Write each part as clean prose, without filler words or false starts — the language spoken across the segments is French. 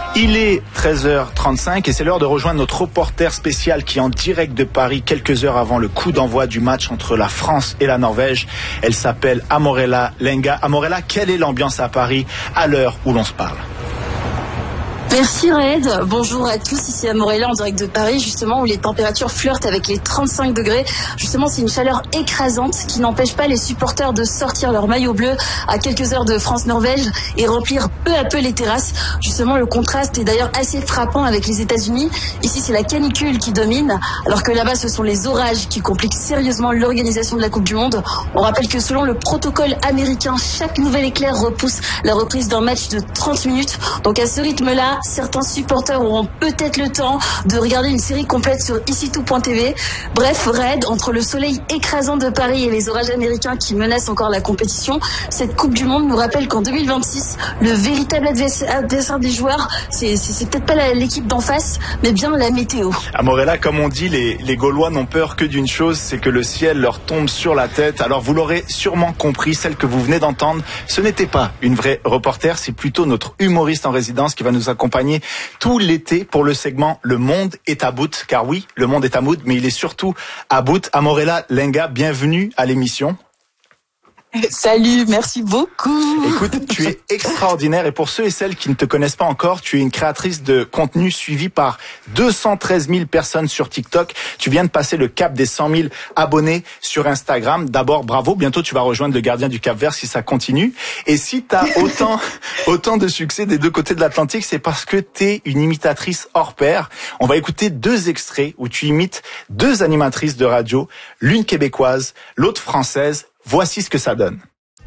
Il est 13h35 et c'est l'heure de rejoindre notre reporter spécial qui est en direct de Paris quelques heures avant le coup d'envoi du match entre la France et la Norvège. Elle s'appelle Amorella Lenga. Amorella, quelle est l'ambiance à Paris à l'heure où l'on se parle ? Merci Red, bonjour à tous, ici Amorella en direct de Paris, justement où les températures flirtent avec les 35 degrés. Justement, c'est une chaleur écrasante qui n'empêche pas les supporters de sortir leur maillot bleu à quelques heures de France-Norvège et remplir peu à peu les terrasses. Justement, le contraste est d'ailleurs assez frappant avec les États-Unis. Ici, c'est la canicule qui domine, alors que là-bas, ce sont les orages qui compliquent sérieusement l'organisation de la Coupe du Monde. On rappelle que selon le protocole américain, chaque nouvel éclair repousse la reprise d'un match de 30 minutes. Donc à ce rythme-là, certains supporters auront peut-être le temps de regarder une série complète sur icitout.tv. Bref, Red, entre le soleil écrasant de Paris et les orages américains qui menacent encore la compétition, cette Coupe du Monde nous rappelle qu'en 2026, le véritable adversaire des joueurs, c'est peut-être pas l'équipe d'en face, mais bien la météo. Amorella, comme on dit, les Gaulois n'ont peur que d'une chose, c'est que le ciel leur tombe sur la tête. Alors vous l'aurez sûrement compris, celle que vous venez d'entendre, ce n'était pas une vraie reporter, c'est plutôt notre humoriste en résidence qui va nous accompagner tout l'été pour le segment Le Monde est à bout. Car oui, le monde est à bout, mais il est surtout à bout. Amorella Lenga, bienvenue à l'émission. Salut, merci beaucoup. Écoute, tu es extraordinaire et pour ceux et celles qui ne te connaissent pas encore, tu es une créatrice de contenu suivie par 213 000 personnes sur TikTok. Tu viens de passer le cap des 100 000 abonnés sur Instagram. D'abord, bravo. Bientôt, tu vas rejoindre le gardien du Cap-Vert si ça continue. Et si tu as autant de succès des deux côtés de l'Atlantique, c'est parce que tu es une imitatrice hors pair. On va écouter 2 extraits où tu imites 2 animatrices de radio, l'une québécoise, l'autre française. Voici ce que ça donne.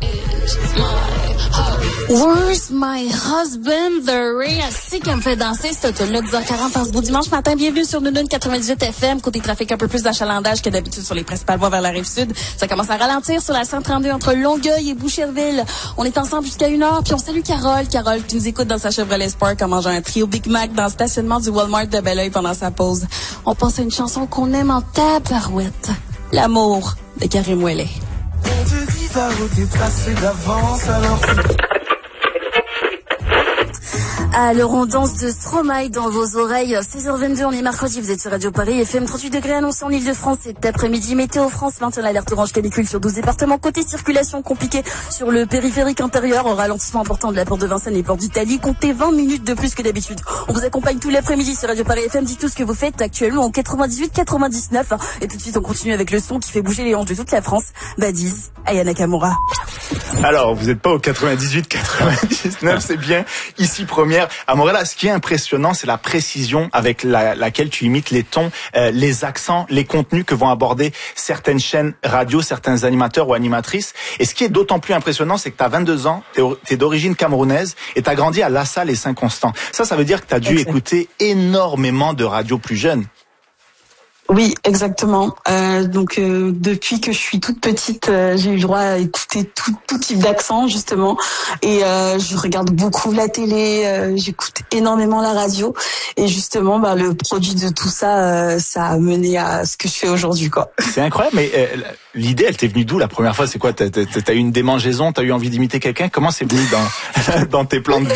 Where's my husband? The Ray, c'est qui me fait danser cette tune-là, 10h40 en ce beau dimanche matin. Bienvenue sur Nounoun 98 FM. Côté trafic, un peu plus d'achalandage que d'habitude sur les principales voies vers la Rive-Sud. Ça commence à ralentir sur la 132 entre Longueuil et Boucherville. On est ensemble jusqu'à 1h, puis on salue Carole. Carole qui nous écoute dans sa Chevrolet Spark en mangeant un trio Big Mac dans le stationnement du Walmart de Belleuil pendant sa pause. On pense à une chanson qu'on aime en tabarouette. L'amour de Karim Ouellet. On te dit ta route est tracée d'avance, alors Alors on danse de Stromae dans vos oreilles. 16h22, on est mercredi, vous êtes sur Radio Paris, FM 38 degrés annoncé en Ile-de-France cet après-midi. Météo France maintient l'alerte orange canicule sur 12 départements. Côté circulation compliquée sur le périphérique intérieur, en ralentissement important de la porte de Vincennes et porte d'Italie. Comptez 20 minutes de plus que d'habitude. On vous accompagne tout l'après-midi sur Radio Paris FM. Dites tout ce que vous faites actuellement en 98-99. Et tout de suite, on continue avec le son qui fait bouger les hanches de toute la France. Badiz, Aya Nakamura. Alors, vous n'êtes pas au 98-99, c'est bien ici première. Amorella, ce qui est impressionnant, c'est la précision avec laquelle tu imites les tons, les accents, les contenus que vont aborder certaines chaînes radio, certains animateurs ou animatrices. Et ce qui est d'autant plus impressionnant, c'est que tu as 22 ans, t'es d'origine camerounaise et tu as grandi à La Salle et Saint-Constant. Ça veut dire que tu as dû écouter énormément de radio plus jeune. Oui, exactement. Donc depuis que je suis toute petite, j'ai eu le droit à écouter tout type d'accent justement, et je regarde beaucoup la télé, j'écoute énormément la radio, et justement, le produit de tout ça, ça a mené à ce que je fais aujourd'hui, quoi. C'est incroyable, mais l'idée, elle t'est venue d'où la première fois? C'est quoi? T'as eu une démangeaison? T'as eu envie d'imiter quelqu'un? Comment c'est venu dans tes plans de vie?